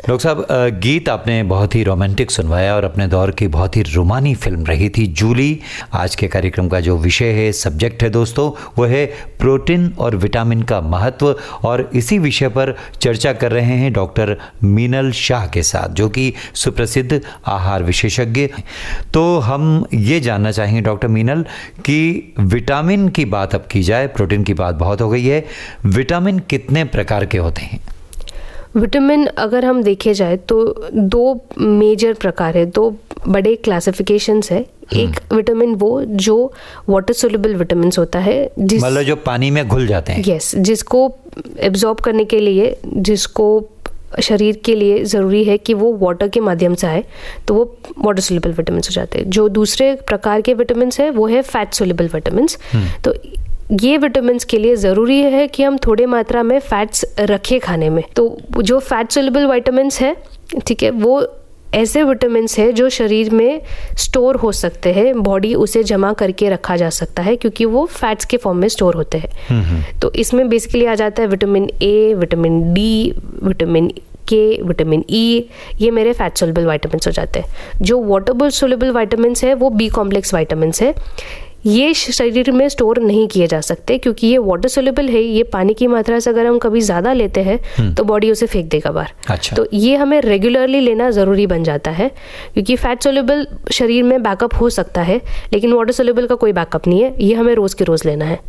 Doctor साहब, गीत आपने बहुत ही रोमांटिक सुनवाया और अपने दौर की बहुत ही रोमानी फिल्म रही थी जूली। आज के कार्यक्रम का जो विषय है, सब्जेक्ट है दोस्तों, वो है प्रोटीन और विटामिन का महत्व, और इसी विषय पर चर्चा कर रहे हैं डॉक्टर मीनल शाह के साथ, जो कि सुप्रसिद्ध आहार विशेषज्ञ। तो हम ये जानना चाहेंगे डॉक्टर मीनल कि विटामिन की बात अब की जाए, प्रोटीन की बात बहुत हो गई है, विटामिन कितने प्रकार के होते हैं? विटामिन अगर हम देखे जाए तो दो मेजर प्रकार है, दो बड़े क्लासिफिकेशंस है। एक विटामिन वो जो वाटर सोल्यूबल विटामिन होता है, मतलब जो पानी में घुल जाते हैं। यस, जिसको एब्जॉर्ब करने के लिए, जिसको शरीर के लिए ज़रूरी है कि वो वाटर के माध्यम से आए, तो वो वाटर सोल्यूबल विटामिन हो जाते हैं। जो दूसरे प्रकार के विटामिन है वो है फैट सोल्यूबल विटामिन। तो ये विटामिन्स के लिए ज़रूरी है कि हम थोड़े मात्रा में फैट्स रखें खाने में। तो जो फैट सोल्यूबल विटामिन्स है, ठीक है, वो ऐसे विटामिन्स है जो शरीर में स्टोर हो सकते हैं, बॉडी उसे जमा करके रखा जा सकता है क्योंकि वो फैट्स के फॉर्म में स्टोर होते हैं। तो इसमें बेसिकली आ जाता है vitamin A, vitamin D, vitamin के, विटामिन ई, ये मेरे फैट सोल्यूबल विटामिन्स हो जाते हैं। जो वाटर सोल्यूबल विटामिन्स है वो बी कॉम्प्लेक्स विटामिन्स है। ये शरीर में स्टोर नहीं किए जा सकते क्योंकि ये वाटर सोल्यूबल है, ये पानी की मात्रा से अगर हम कभी ज़्यादा लेते हैं तो बॉडी उसे फेंक देगा बाहर। अच्छा। तो ये हमें रेगुलरली लेना ज़रूरी बन जाता है क्योंकि फैट सोल्यूबल शरीर में बैकअप हो सकता है लेकिन वाटर सोल्यूबल का कोई बैकअप नहीं है, ये हमें रोज़ के रोज़ लेना है।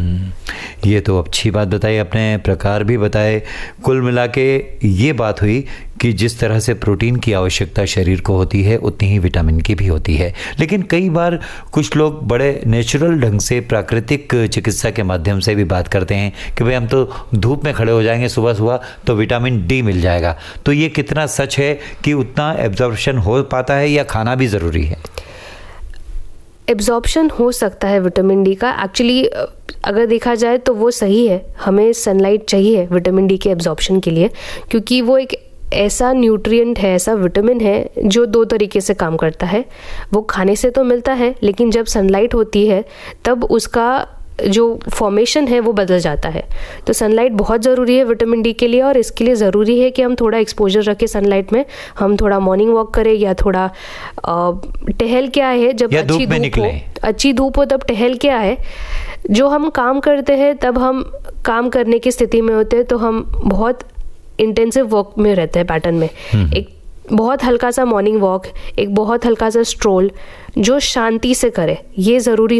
ये तो अच्छी बात बताई, अपने प्रकार भी बताए। कुल मिला के ये बात हुई कि जिस तरह से प्रोटीन की आवश्यकता शरीर को होती है उतनी ही विटामिन की भी होती है। लेकिन कई बार कुछ लोग बड़े नेचुरल ढंग से, प्राकृतिक चिकित्सा के माध्यम से भी बात करते हैं कि भाई हम तो धूप में खड़े हो जाएंगे सुबह सुबह तो विटामिन डी मिल जाएगा। तो ये कितना सच है कि उतना एब्जॉर्प्शन हो पाता है या खाना भी ज़रूरी है? एब्जॉर्प्शन हो सकता है विटामिन डी का, एक्चुअली अगर देखा जाए तो वो सही है। हमें सनलाइट चाहिए विटामिन डी के एब्जॉर्प्शन के लिए क्योंकि वो एक ऐसा न्यूट्रिएंट है, ऐसा विटामिन है जो दो तरीके से काम करता है। वो खाने से तो मिलता है लेकिन जब सनलाइट होती है तब उसका जो फॉर्मेशन है वो बदल जाता है। तो सनलाइट बहुत ज़रूरी है विटामिन डी के लिए और इसके लिए ज़रूरी है कि हम थोड़ा एक्सपोजर रखें सनलाइट में। हम थोड़ा मॉर्निंग वॉक करें या थोड़ा टहल के आए हैं, जब अच्छी धूप हो तब टहल के आए। जो हम काम करते हैं तब हम काम करने की स्थिति में होते हैं तो हम बहुत इंटेंसिव वर्क में रहते हैं, पैटर्न में। एक बहुत हल्का सा मॉर्निंग वॉक, एक बहुत हल्का सा स्ट्रोल जो शांति से करे, ये ज़रूरी